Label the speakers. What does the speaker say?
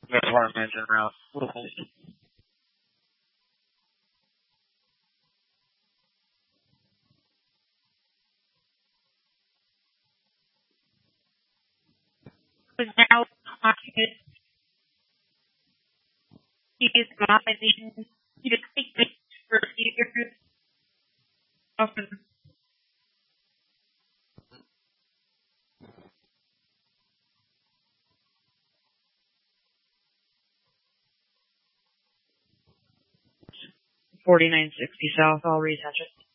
Speaker 1: That's why I mentioned around.
Speaker 2: Was now conscious. He is vomiting. He just take this for years. Often. $49.60 south. I'll reattach it.